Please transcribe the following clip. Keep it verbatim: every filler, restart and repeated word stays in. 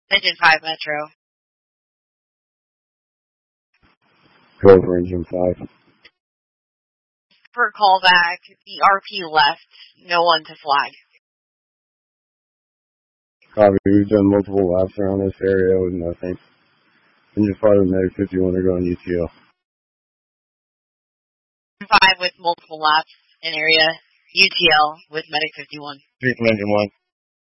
Engine five Metro. Go over Engine five. For callback, the R P left. No one to flag. Copy. We've done multiple laps around this area with nothing. Engine five and Medic fifty-one are going U T L. five with multiple laps in area. U T L with Medic fifty-one. Three from Engine one.